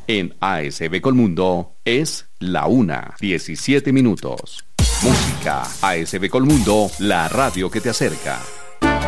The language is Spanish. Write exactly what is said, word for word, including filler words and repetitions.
En A S B Colmundo es la una, diecisiete minutos. Música. A S B Colmundo, la radio que te acerca.